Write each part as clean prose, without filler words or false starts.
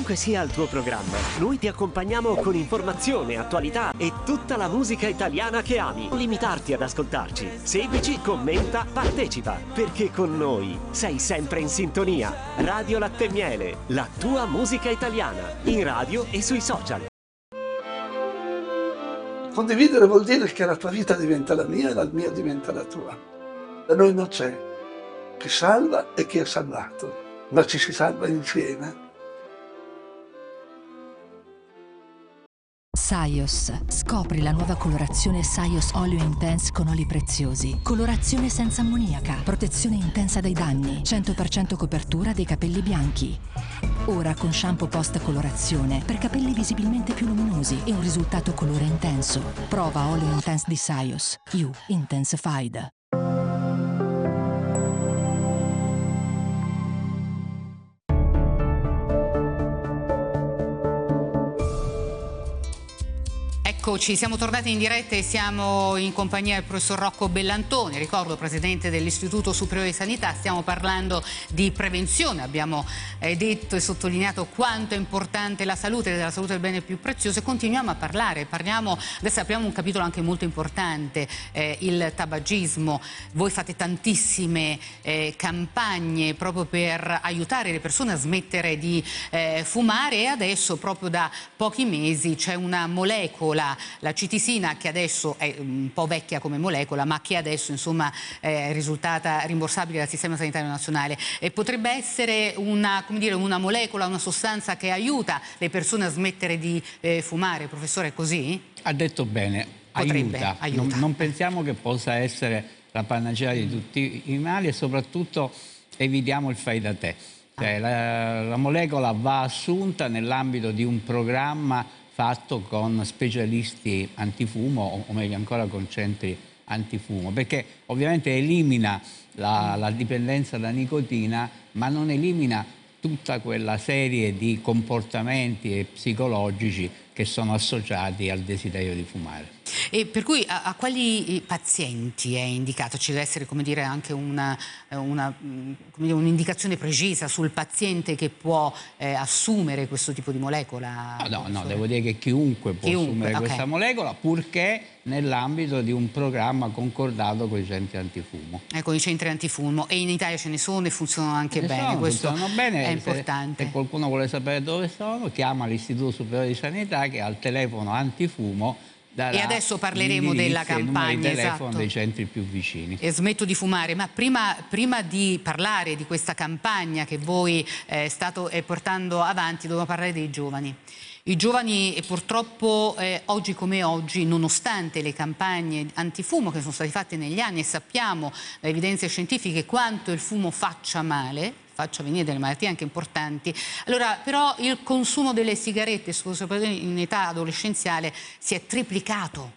Qualunque sia il tuo programma, noi ti accompagniamo con informazione, attualità e tutta la musica italiana che ami. Non limitarti ad ascoltarci. Seguici, commenta, partecipa, perché con noi sei sempre in sintonia. Radio Latte e Miele, la tua musica italiana, in radio e sui social. Condividere vuol dire che la tua vita diventa la mia e la mia diventa la tua. Da noi non c'è chi salva e chi è salvato, ma ci si salva insieme. Saios. Scopri la nuova colorazione Saios Oleo Intense con oli preziosi. Colorazione senza ammoniaca. Protezione intensa dai danni. 100% copertura dei capelli bianchi. Ora con shampoo post colorazione per capelli visibilmente più luminosi e un risultato colore intenso. Prova Oleo Intense di Saios. You Intensified. Eccoci, siamo tornati in diretta e siamo in compagnia del professor Rocco Bellantoni, ricordo presidente dell'Istituto Superiore di Sanità. Stiamo parlando di prevenzione, abbiamo detto e sottolineato quanto è importante la salute, della salute è il bene più prezioso, e continuiamo a parlare. Adesso apriamo un capitolo anche molto importante, il tabagismo. Voi fate tantissime campagne proprio per aiutare le persone a smettere di fumare, e adesso proprio da pochi mesi c'è una molecola, la citisina, che adesso è un po' vecchia come molecola, ma che adesso insomma è risultata rimborsabile dal Sistema Sanitario Nazionale, e potrebbe essere una molecola, una sostanza che aiuta le persone a smettere di fumare. Professore, è così? Ha detto bene, aiuta. Non pensiamo che possa essere la panacea di tutti i mali, e soprattutto evitiamo il fai da te. Cioè, la molecola va assunta nell'ambito di un programma fatto con specialisti antifumo, o meglio ancora con centri antifumo, perché ovviamente elimina la dipendenza da nicotina, ma non elimina tutta quella serie di comportamenti psicologici che sono associati al desiderio di fumare. E per cui a quali pazienti è indicato? Ci deve essere, come dire, anche un'indicazione precisa sul paziente che può assumere questo tipo di molecola? No, devo dire che chiunque può assumere questa molecola, purché nell'ambito di un programma concordato con i centri antifumo. Con i centri antifumo. E in Italia ce ne sono e funzionano anche bene. Questo funzionano bene, è importante. Se qualcuno vuole sapere dove sono, chiama l'Istituto Superiore di Sanità, che ha il telefono antifumo. E adesso parleremo della campagna, esatto, dei centri più vicini. E smetto di fumare, ma prima di parlare di questa campagna che voi state portando avanti, dobbiamo parlare dei giovani. I giovani purtroppo oggi come oggi, nonostante le campagne antifumo che sono state fatte negli anni, e sappiamo da evidenze scientifiche quanto il fumo faccia male, faccia venire delle malattie anche importanti. Allora, però il consumo delle sigarette, soprattutto in età adolescenziale, si è triplicato.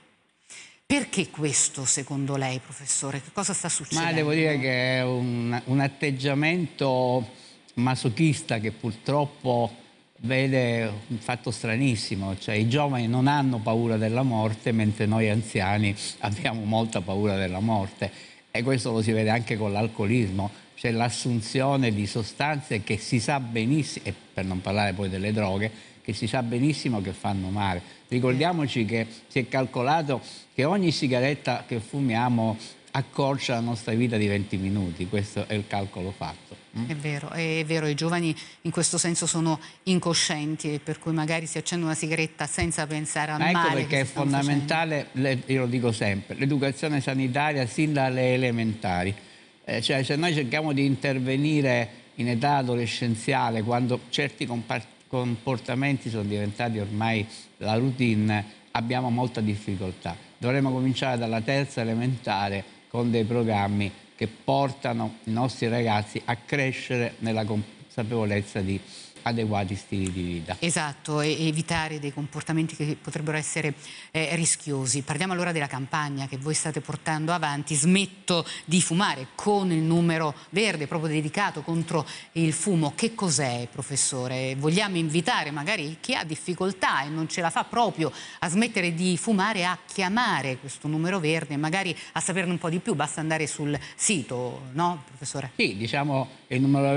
Perché questo, secondo lei, professore? Che cosa sta succedendo? Ma devo dire che è un atteggiamento masochista che purtroppo vede un fatto stranissimo, cioè i giovani non hanno paura della morte, mentre noi anziani abbiamo molta paura della morte, e questo lo si vede anche con l'alcolismo. C'è l'assunzione di sostanze che si sa benissimo, e per non parlare poi delle droghe, che si sa benissimo che fanno male. Ricordiamoci che si è calcolato che ogni sigaretta che fumiamo accorcia la nostra vita di 20 minuti, questo è il calcolo fatto. È vero, i giovani in questo senso sono incoscienti, e per cui magari si accende una sigaretta senza pensare al male. Ecco perché è fondamentale, io lo dico sempre, l'educazione sanitaria sin dalle elementari. Cioè, se noi cerchiamo di intervenire in età adolescenziale, quando certi comportamenti sono diventati ormai la routine, abbiamo molta difficoltà. Dovremmo cominciare dalla terza elementare con dei programmi che portano i nostri ragazzi a crescere nella consapevolezza di adeguati stili di vita. Esatto, e evitare dei comportamenti che potrebbero essere rischiosi. Parliamo allora della campagna che voi state portando avanti, Smetto di fumare, con il numero verde proprio dedicato contro il fumo. Che cos'è, professore? Vogliamo invitare magari chi ha difficoltà e non ce la fa proprio a smettere di fumare a chiamare questo numero verde, magari a saperne un po' di più, basta andare sul sito, no, professore? Sì, diciamo il numero